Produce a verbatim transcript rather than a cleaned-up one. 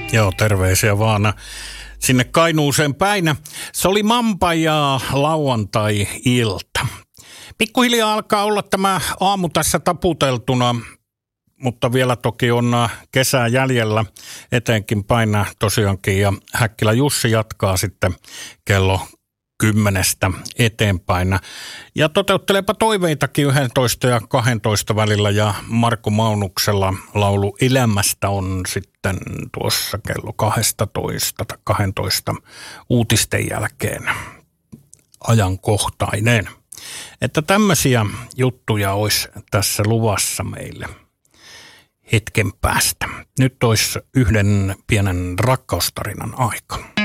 Joo, terveisiä vaan sinne Kainuuseen päin. Se oli Mampa ja lauantai-ilta. Pikkuhiljaa alkaa olla tämä aamu tässä taputeltuna, mutta vielä toki on kesää jäljellä eteenkin päin tosiaankin. Ja Häkkilä Jussi jatkaa sitten kello kymmenestä eteenpäin. Ja toteuttelepa toiveitakin yksitoista ja kaksitoista välillä, ja Markku Maunuksella laulu Elämästä on sitten tuossa kello kaksitoista tai kaksitoista uutisten jälkeen ajankohtainen. Että tämmöisiä juttuja olisi tässä luvassa meille hetken päästä. Nyt olisi yhden pienen rakkaustarinan aika.